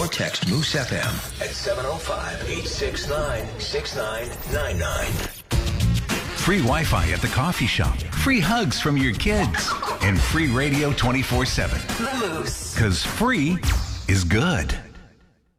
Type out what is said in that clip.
or text Moose FM at 705-869-6999. Free Wi-Fi at the coffee shop, free hugs from your kids, and free radio 24/7. The Moose. Because free is good.